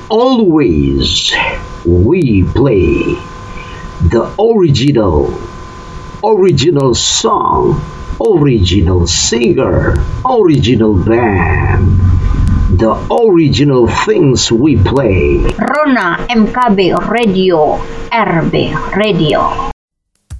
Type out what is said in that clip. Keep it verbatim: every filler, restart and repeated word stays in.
always we play the original, original song, original singer, original band, the original things we play. Rona M K B Radio, R B Radio.